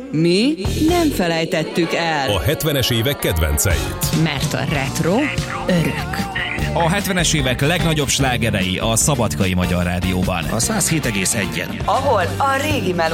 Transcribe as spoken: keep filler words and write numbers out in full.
mi nem felejtettük el. A hetvenes évek kedvenceit. Mert a retro örök. A hetvenes évek legnagyobb slágerei a Szabadkai Magyar Rádióban. A száz hét egész egyen. Ahol a régi melódiák